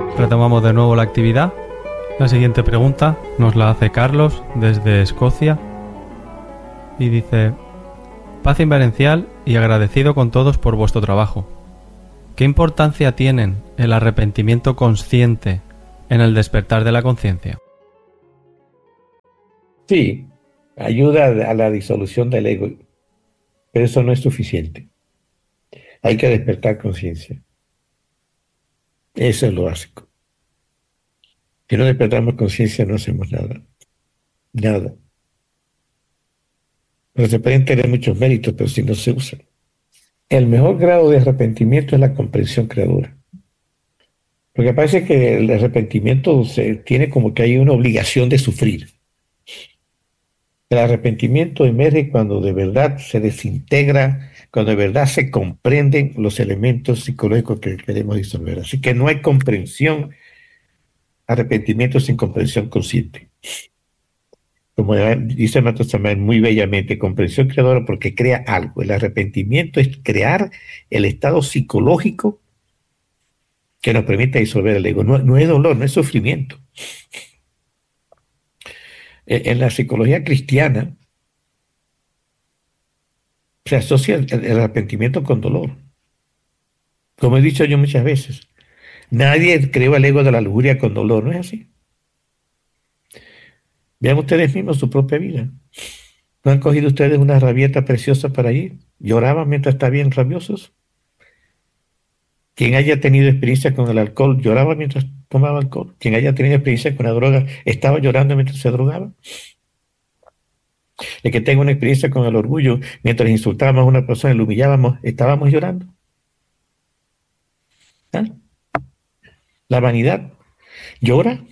Retomamos de nuevo la actividad. La siguiente pregunta nos la hace Carlos desde Escocia y dice: paz inverencial y agradecido con todos por vuestro trabajo. ¿Qué importancia tienen el arrepentimiento consciente en el despertar de la conciencia? Sí, ayuda a la disolución del ego, pero eso no es suficiente. Hay que despertar conciencia. Eso es lo básico. Si no despertamos conciencia, no hacemos nada. Nada. Pero se pueden tener muchos méritos, pero si no se usan. El mejor grado de arrepentimiento es la comprensión creadora. Porque parece que el arrepentimiento se tiene como que hay una obligación de sufrir. El arrepentimiento emerge cuando de verdad se desintegra, cuando de verdad se comprenden los elementos psicológicos que queremos disolver. Así que no hay comprensión, arrepentimiento sin comprensión consciente. Como dice Mato Samán muy bellamente, comprensión creadora porque crea algo. El arrepentimiento es crear el estado psicológico que nos permite disolver el ego. No, no es dolor, no es sufrimiento. En la psicología cristiana se asocia el arrepentimiento con dolor. Como he dicho yo muchas veces, nadie creó el ego de la lujuria con dolor, ¿no es así? Vean ustedes mismos su propia vida. ¿No han cogido ustedes una rabieta preciosa para allí? ¿Lloraban mientras estaban rabiosos? Quien haya tenido experiencia con el alcohol, lloraba mientras tomaba alcohol. Quien haya tenido experiencia con la droga, estaba llorando mientras se drogaba. El que tenga una experiencia con el orgullo, mientras insultábamos a una persona y lo humillábamos, estábamos llorando. ¿Ah? La vanidad llora.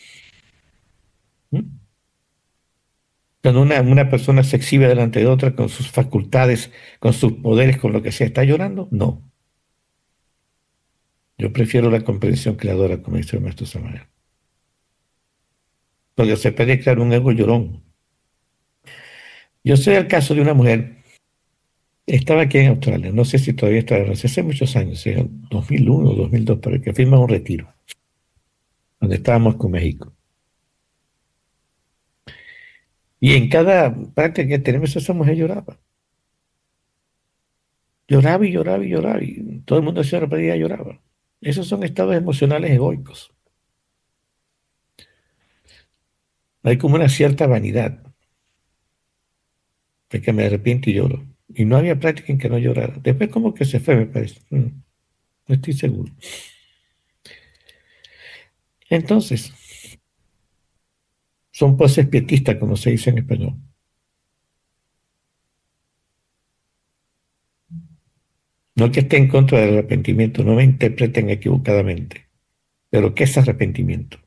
¿Mm? Cuando una persona se exhibe delante de otra con sus facultades, con sus poderes, con lo que sea, ¿está llorando? No. Yo prefiero la comprensión creadora, como dice el maestro Samael. Porque se puede crear un ego llorón. Yo sé el caso de una mujer, estaba aquí en Australia, no sé si todavía está, hace muchos años, en 2001 o 2002, pero que firma un retiro, donde estábamos con México. Y en cada parte que tenemos, esa mujer lloraba. Lloraba y lloraba y lloraba, y todo el mundo se refería y lloraba. Esos son estados emocionales egoicos. Hay como una cierta vanidad de que me arrepiento y lloro. Y no había práctica en que no llorara. Después como que se fue, me parece. No estoy seguro. Entonces, son poses pietistas, como se dice en español. No que esté en contra del arrepentimiento, no me interpreten equivocadamente. Pero ¿qué es arrepentimiento?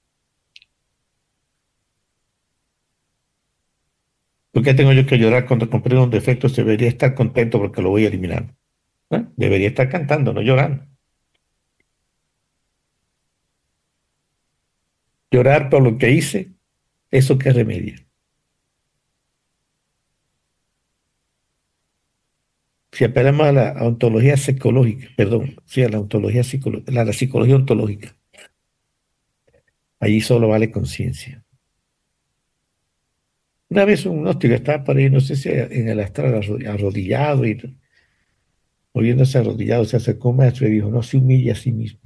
¿Por qué tengo yo que llorar cuando comprendo un defecto? Debería estar contento porque lo voy a eliminar. Debería estar cantando, no llorando. Llorar por lo que hice, ¿eso qué remedia? Si apelamos a la ontología psicológica, perdón, sí, a la ontología psicológica, la psicología ontológica, allí solo vale conciencia. Una vez un gnóstico estaba por ahí, no sé si en el astral arrodillado y moviéndose arrodillado, se acercó a un maestro y dijo: no se humille a sí mismo.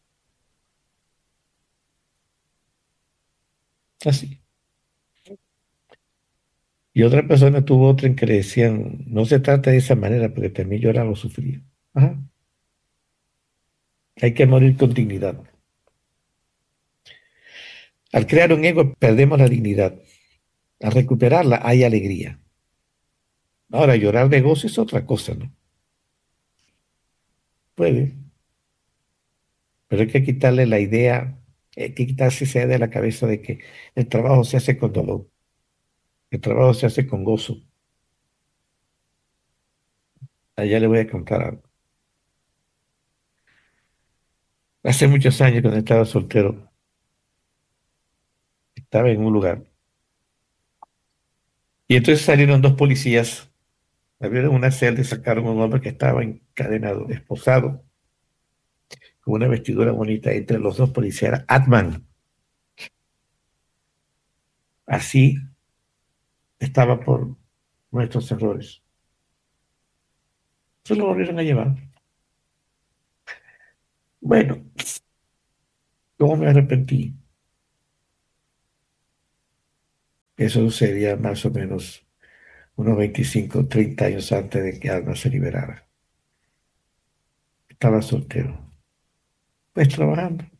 Así. Y otra persona tuvo otra en que le decían: no se trata de esa manera, porque también lloraba o sufría. Ajá. Hay que morir con dignidad. Al crear un ego perdemos la dignidad. Al recuperarla hay alegría. Ahora, llorar de gozo es otra cosa, ¿no? Puede, pero hay que quitarle la idea, hay que quitarse esa idea de la cabeza de que el trabajo se hace con dolor, el trabajo se hace con gozo. Allá le voy a contar algo. Hace muchos años, cuando estaba soltero, estaba en un lugar y entonces salieron dos policías, abrieron una celda y sacaron a un hombre que estaba encadenado, esposado, con una vestidura bonita entre los dos policías, era Atman. Así estaba por nuestros errores. Se lo volvieron a llevar. Bueno, ¿cómo me arrepentí? Eso sucedía más o menos unos 25, 30 años antes de que Alma se liberara. Estaba soltero. Pues trabajando.